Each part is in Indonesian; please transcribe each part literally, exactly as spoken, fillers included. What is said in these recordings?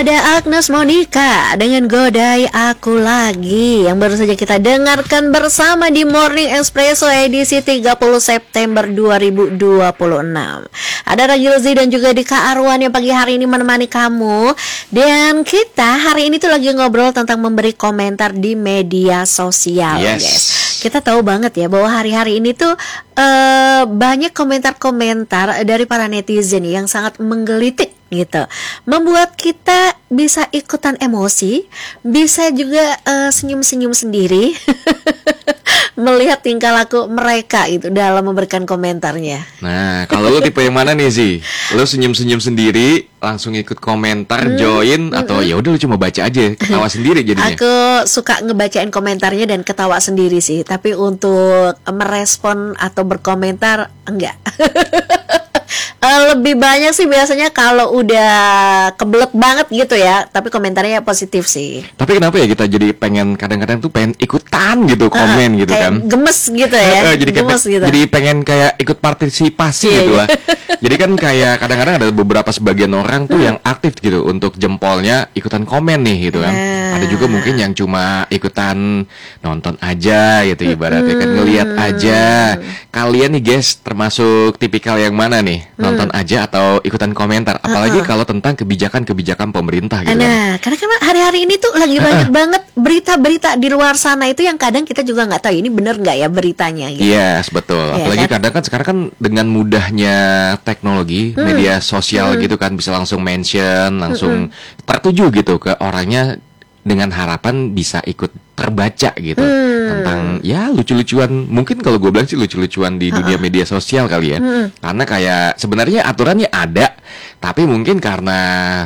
ada Agnes Monica dengan Godai Aku Lagi yang baru saja kita dengarkan bersama di Morning Espresso edisi tiga puluh September dua ribu dua puluh enam. Ada Ragilzi dan juga Dika Arwan yang pagi hari ini menemani kamu. Dan kita hari ini tuh lagi ngobrol tentang memberi komentar di media sosial. Yes. Guys. Kita tahu banget ya bahwa hari-hari ini tuh uh, banyak komentar-komentar dari para netizen yang sangat menggelitik gitu, membuat kita bisa ikutan emosi, bisa juga uh, senyum-senyum sendiri melihat tingkah laku mereka itu dalam memberikan komentarnya. Nah, kalau lu tipe yang mana nih sih? Lu senyum-senyum sendiri, langsung ikut komentar, hmm, join, hmm, atau ya udah lu cuma baca aja, ketawa sendiri jadinya? Aku suka ngebacain komentarnya dan ketawa sendiri sih, tapi untuk merespon atau berkomentar enggak. Lebih banyak sih biasanya kalau udah kebelet banget gitu ya, tapi komentarnya positif sih. Tapi kenapa ya kita jadi pengen kadang-kadang tuh pengen ikutan gitu komen uh, gitu kan? Gemes gitu ya. Uh, jadi gemes kayak, gitu. Jadi pengen kayak ikut partisipasi gitu lah. Jadi kan kayak kadang-kadang ada beberapa sebagian orang tuh hmm. yang aktif gitu untuk jempolnya ikutan komen nih gitu kan. Nah. Ada juga mungkin yang cuma ikutan nonton aja gitu ibaratnya kan, ngelihat aja. Kalian nih guys termasuk tipikal yang mana nih? Nonton hmm. aja atau ikutan komentar, apalagi uh-uh. kalau tentang kebijakan-kebijakan pemerintah gitu. Nah, karena kan hari-hari ini tuh lagi banyak uh-uh. banget berita-berita di luar sana itu yang kadang kita juga nggak tahu ini bener nggak ya beritanya. Gitu. Yes, betul. Ya, apalagi kan? kadang kan sekarang kan dengan mudahnya teknologi, hmm. media sosial hmm. gitu kan bisa langsung mention, langsung hmm. tertuju gitu ke orangnya dengan harapan bisa ikut terbaca gitu hmm. tentang ya lucu-lucuan, mungkin kalau gue bilang sih lucu-lucuan di dunia uh-uh. media sosial kali ya. hmm. Karena kayak sebenarnya aturannya ada, tapi mungkin karena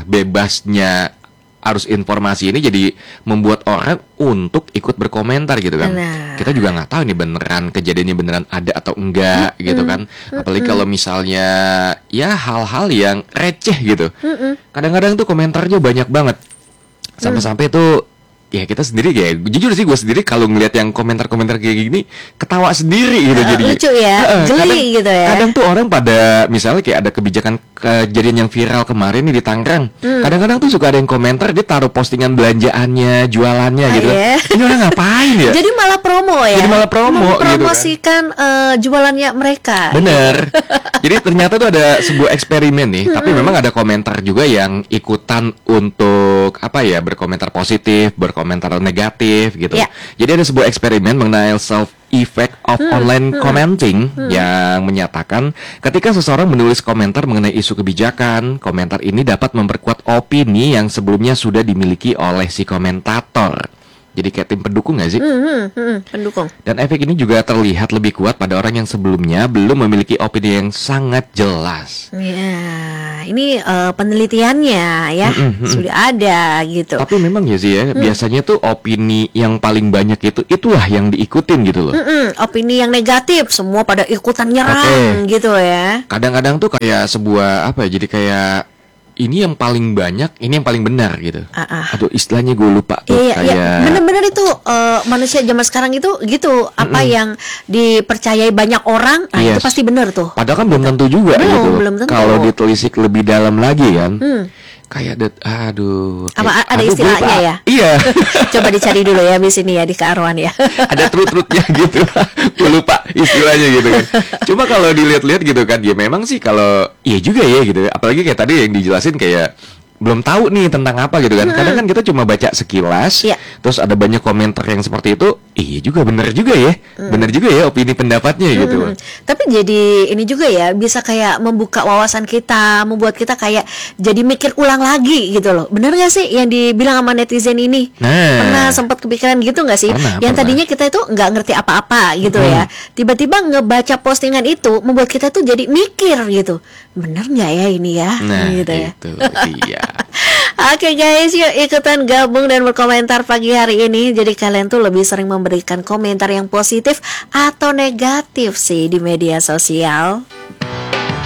bebasnya arus informasi ini jadi membuat orang untuk ikut berkomentar gitu kan. Nah. Kita juga nggak tahu nih beneran kejadiannya beneran ada atau enggak hmm. gitu kan. Apalagi hmm. kalau misalnya ya hal-hal yang receh gitu. hmm. Kadang-kadang tuh komentarnya banyak banget. Sampai-sampai tuh ya kita sendiri kayak jujur sih gue sendiri kalau ngeliat yang komentar-komentar kayak gini ketawa sendiri gitu. uh, jadi lucu ya, uh, geli kadang, gitu ya. Kadang tuh orang pada misalnya kayak ada kebijakan kejadian yang viral kemarin nih di Tangerang. Hmm. Kadang-kadang tuh suka ada yang komentar dia taruh postingan belanjaannya, jualannya ah, gitu. Yeah. Ini orang ngapain ya? Jadi malah promo ya. Jadi malah promo mempromosikan gitu kan. uh, jualannya mereka. Bener. Jadi ternyata tuh ada sebuah eksperimen nih, hmm. tapi memang ada komentar juga yang ikutan untuk apa ya, berkomentar positif, berkomentar negatif gitu. Yeah. Jadi ada sebuah eksperimen mengenai self effect of hmm, online hmm, commenting hmm. yang menyatakan ketika seseorang menulis komentar mengenai isu kebijakan, komentar ini dapat memperkuat opini yang sebelumnya sudah dimiliki oleh si komentator. Jadi kayak tim pendukung gak sih? Hmm, hmm, hmm, pendukung. Dan efek ini juga terlihat lebih kuat pada orang yang sebelumnya belum memiliki opini yang sangat jelas. Ya, ini uh, penelitiannya ya hmm, hmm, hmm. sudah ada gitu. Tapi memang ya sih ya, hmm. biasanya tuh opini yang paling banyak itu itulah yang diikutin gitu loh. Hmm, hmm. Opini yang negatif semua pada ikutan nyerang okay. gitu ya. Kadang-kadang tuh kayak sebuah apa ya? Jadi kayak ini yang paling banyak, ini yang paling benar gitu. Uh-uh. Aduh, istilahnya gue lupa tuh. Iya, kayak... iya. Bener-bener itu uh, manusia zaman sekarang itu gitu. Apa Mm-mm. yang dipercayai banyak orang, nah yes. itu pasti benar tuh. Padahal kan belum tentu juga belum, gitu. Belum tentu. Kalau ditelisik lebih dalam lagi kan. Hmm. Kayak det, aduh. Apa kayak, ada aduh, istilahnya ya? Iya. Coba dicari dulu ya di sini ya di Kak Arwan ya. Ada trut-trutnya gitu. Gue lupa istilahnya gitu kan. Cuma kalau dilihat-lihat gitu kan, ya memang sih kalau iya juga ya gitu. Apalagi kayak tadi yang dijelasin kayak belum tahu nih tentang apa gitu kan. Kadang kan kita cuma baca sekilas, yeah. terus ada banyak komentar yang seperti itu. Iya juga, benar juga ya, mm. benar juga ya opini pendapatnya mm. gitu. Tapi jadi ini juga ya bisa kayak membuka wawasan kita, membuat kita kayak jadi mikir ulang lagi gitu loh. Benar nggak sih yang dibilang sama netizen ini? Nah. Pernah sempat kepikiran gitu nggak sih? Pernah, yang pernah. tadinya kita itu nggak ngerti apa-apa gitu mm. ya, tiba-tiba ngebaca postingan itu membuat kita tuh jadi mikir gitu. Benar nggak ya ini ya? Nah, gitu ya. Itu, iya. Oke okay guys, yuk ikutan gabung dan berkomentar pagi hari ini. Jadi kalian tuh lebih sering memberikan komentar yang positif atau negatif sih di media sosial?